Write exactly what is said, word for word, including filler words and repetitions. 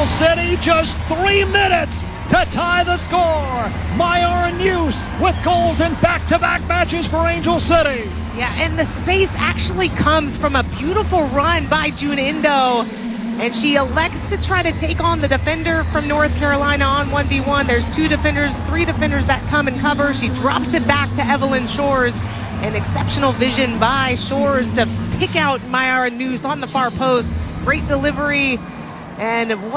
Angel City, just three minutes to tie the score. Mayara News with goals in back-to-back matches for Angel City. Yeah, and the space actually comes from a beautiful run by June Indo, and she elects to try to take on the defender from North Carolina on one v one. There's two defenders, three defenders that come and cover. She drops it back to Evelyn Shores. An exceptional vision by Shores to pick out Mayara News on the far post. Great delivery, and what